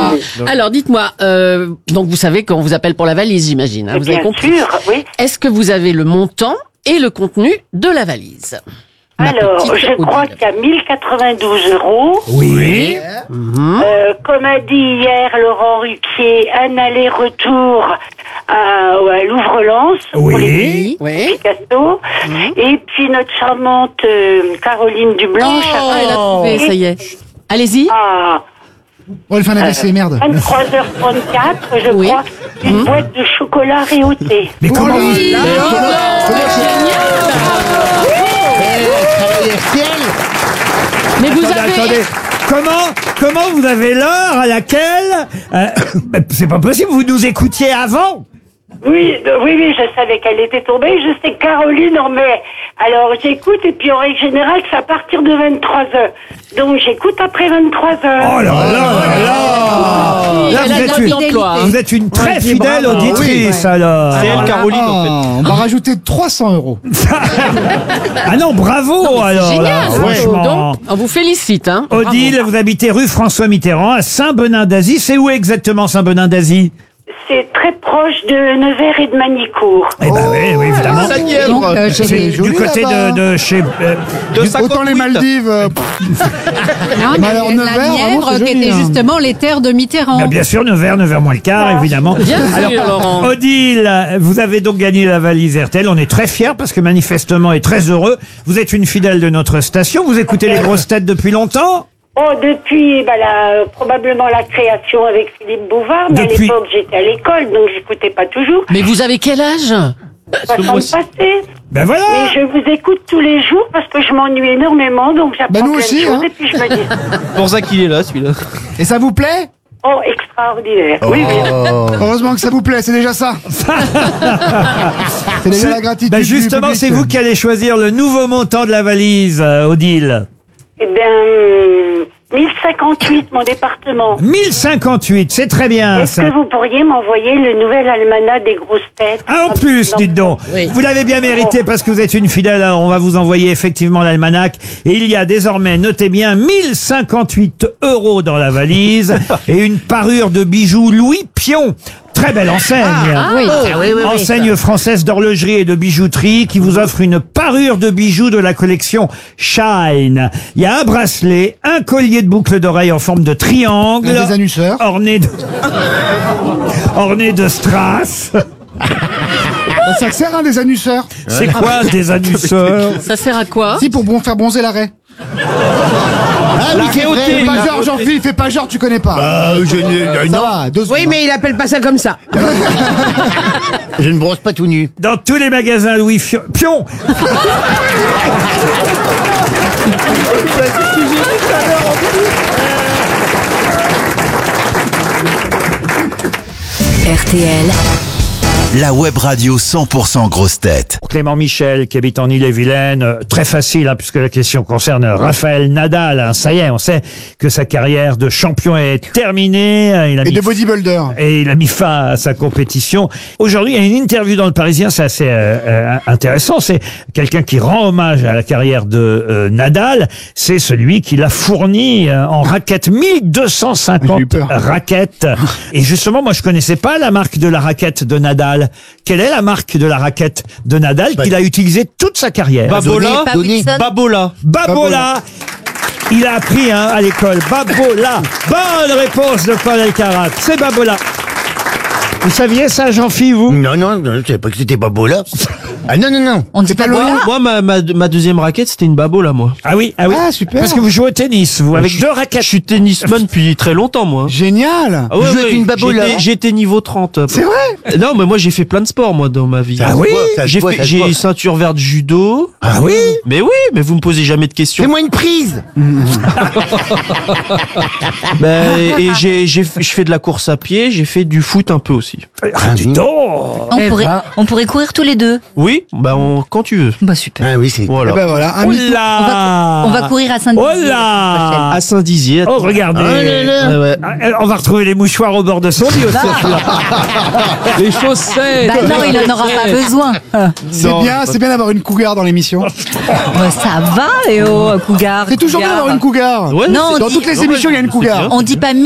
Alors, dites-moi, donc vous savez qu'on vous appelle pour la valise, j'imagine. Hein, vous avez compris. Bien sûr, oui. Est-ce que vous avez le montant et le contenu de la valise? Alors, je crois qu'il y a 1092 €. Oui. Comme a dit hier Laurent Ruquier, un aller-retour à Louvre-Lens pour les Oui. Picasso. Et puis notre charmante Caroline Dublanche. Ah, elle a trouvé, ça y est. Allez-y. Oh, elle fait un AVC, merde. 23h34, je crois, une boîte de chocolat réauté. Mais comment Mais vous avez... Attendez. Comment vous avez l'heure à laquelle c'est pas possible, vous nous écoutiez avant? Oui, je savais qu'elle était tombée. Je sais que Caroline en met. Alors j'écoute et puis en règle générale c'est à partir de 23h. Donc j'écoute après 23h. Oh là là là là, vous êtes une très fidèle auditrice alors. C'est elle, Caroline, en fait. On va rajouter 300 €. Ah non, bravo alors. Génial. Là, franchement. Donc, on vous félicite. Hein. Odile, vous habitez rue François Mitterrand à Saint-Benin-d'Azy. C'est où exactement Saint-Benin-d'Azy? C'est très proche de Nevers et de Manicourt. Eh ben oui, évidemment. C'est du côté de chez... Autant les Maldives. Non, Mais alors, la Nevers, Nièvre, vraiment, c'est qui joli, était hein. justement les terres de Mitterrand. Bien sûr, Nevers moins le quart, évidemment. Bien sûr, Laurent. Odile, vous avez donc gagné la valise RTL. On est très fiers parce que manifestement et très heureux. Vous êtes une fidèle de notre station. Vous écoutez les grosses têtes depuis longtemps? Oh, depuis probablement la création avec Philippe Bouvard, mais Depuis- à l'époque j'étais à l'école, donc j'écoutais pas toujours. Mais vous avez quel âge? 60 passés. Ben voilà. Mais je vous écoute tous les jours parce que je m'ennuie énormément, donc j'apprends nous plein aussi, de choses hein. et puis je me dis, C'est pour ça qu'il est là, celui-là. Et ça vous plaît? oh, extraordinaire. Oui, Heureusement que ça vous plaît, c'est déjà ça. C'est déjà la gratitude. Ben du justement, public. c'est vous qui allez choisir le nouveau montant de la valise, Odile. Eh bien, 1058, mon département. 1058, c'est très bien Est-ce ça. que vous pourriez m'envoyer le nouvel almanach des grosses têtes? Ah, en plus, Non. dites donc. Oui. Vous l'avez bien mérité parce que vous êtes une fidèle. Alors, on va vous envoyer effectivement l'almanach. Et il y a désormais, notez bien, 1058 € dans la valise et une parure de bijoux Louis Pion. Très belle enseigne. Enseigne française d'horlogerie et de bijouterie qui vous offre une parure de bijoux de la collection Shine. Il y a un bracelet, un collier de boucles d'oreilles en forme de triangle. Des annusseurs. Orné de strass. Ça sert, hein, des annusseurs. C'est quoi des annusseurs? Ça sert à quoi? Si, pour faire bronzer l'arrêt. Fais pas genre, Jean-Philippe, fais pas genre, tu connais pas. Ça va, 2 secondes. mais il appelle pas ça comme ça. Je ne brosse pas tout nu. Dans tous les magasins Louis Pion. RTL, La web radio 100% grosse tête. Clément Michel, qui habite en Ille-et-Vilaine, très facile, hein, puisque la question concerne Raphaël Nadal. Hein. Ça y est, on sait que sa carrière de champion est terminée. Il a Et mis de bodybuilder. Et il a mis fin à sa compétition. Aujourd'hui, il y a une interview dans Le Parisien, c'est assez intéressant. C'est quelqu'un qui rend hommage à la carrière de Nadal. C'est celui qui l'a fourni en raquettes, 1250 J'ai eu peur. raquettes. Et justement, moi, je connaissais pas la marque de la raquette de Nadal. Quelle est la marque de la raquette de Nadal qu'il a utilisée toute sa carrière? Babola. Donné. Babola. Babola. Il a appris à l'école. Babola. Bonne réponse de Paul Elkarat. C'est Babola. Vous saviez ça, Jean-Philippe, vous? Non, je savais pas que c'était Babola. Ah non. On dit pas voilà. Moi, ma deuxième raquette, c'était une Babola, moi. Ah oui. Ah, super. Parce que vous jouez au tennis, vous, avec deux raquettes. Je suis tennisman depuis très longtemps, moi. Génial. Ah ouais, Vous êtes une Babola. J'étais niveau 30. C'est vrai. Non, mais moi, j'ai fait plein de sports, moi, dans ma vie. Ah oui? J'ai ceinture verte judo. Ah oui? Mais vous me posez jamais de questions. Fais-moi une prise. Et je fais de la course à pied, j'ai fait du foot un peu aussi. Ah, dis donc. on pourrait courir tous les deux. Oui, quand tu veux. Bah super. Ah oui, c'est... Voilà. Eh ben voilà, un Oh mytho. là! On va courir à Saint-Denis. Oh là! À Saint-Dizier. Oh, regardez. Ouais, ouais. Ah, on va retrouver les mouchoirs au bord de son lit aussi. Les chaussettes. Bah non, il en aura pas besoin. C'est bien d'avoir une cougar dans l'émission. Bah, ça va, Léo, cougar. C'est toujours bien d'avoir une cougar. Ouais, Non, Dans toutes les émissions, il y a une cougar. On dit pas